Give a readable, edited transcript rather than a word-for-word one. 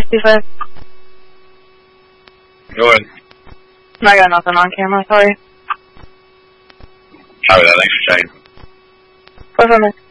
65. Go ahead. I got nothing on camera, sorry. Copy that, thanks for checking. What's on this?